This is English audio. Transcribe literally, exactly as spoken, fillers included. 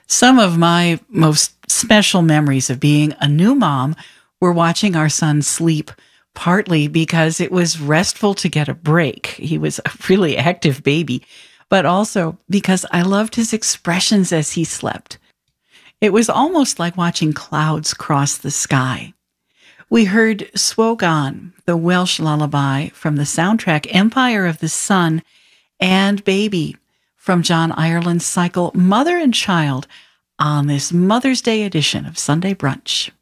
Some of my most special memories of being a new mom were watching our son sleep, partly because it was restful to get a break. He was a really active baby, but also because I loved his expressions as he slept. It was almost like watching clouds cross the sky. We heard Swogan, the Welsh lullaby from the soundtrack Empire of the Sun, and Baby from John Ireland's cycle Mother and Child on this Mother's Day edition of Sunday Brunch.